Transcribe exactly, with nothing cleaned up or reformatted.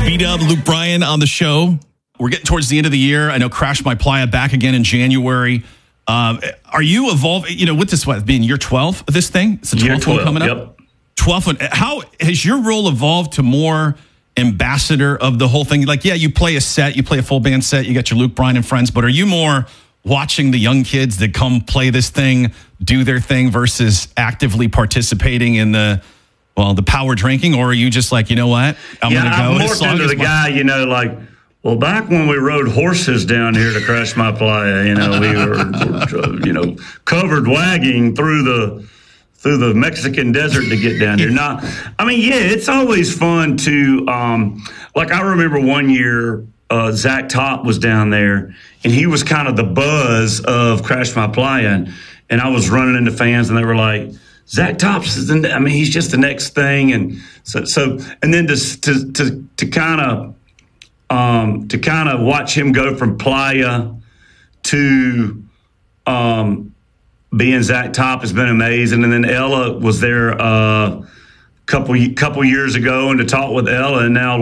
B-Dub, Luke Bryan on the show. We're getting towards the end of the year. I know Crash My Playa back again in January. Um, are you evolving, you know, with this, what, being year twelve of this thing? It's the twelfth one coming yep. up? twelfth one. How has your role evolved to more ambassador of the whole thing? Like, yeah, you play a set, you play a full band set, you got your Luke Bryan and friends, but are you more watching the young kids that come play this thing, do their thing versus actively participating in the, well, the power drinking, or are you just like, you know what, I'm yeah, going to go? I'm more into the my- guy, you know, like, well, back when we rode horses down here to Crash My Playa, you know, we were, you know, covered wagging through the through the Mexican desert to get down here. Now, I mean, yeah, it's always fun to, um, like, I remember one year, uh, Zach Top was down there, and he was kind of the buzz of Crash My Playa, and, and I was running into fans, and they were like, Zach Tops is, the, I mean, he's just the next thing, and so, so and then to to to, to kind of. Um, to kind of watch him go from Playa to um, being Zach Top has been amazing. And then Ella was there a uh, couple couple years ago, and to talk with Ella, and now